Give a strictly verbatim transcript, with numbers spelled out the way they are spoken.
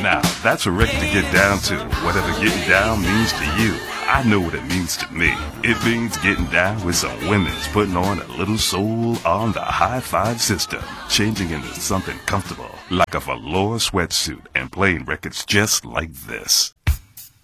Now, that's a record to get down to. Whatever getting down means to you, I know what it means to me. It means getting down with some women's putting on a little soul on the high five system, changing into something comfortable, like a velour sweatsuit, and playing records just like this.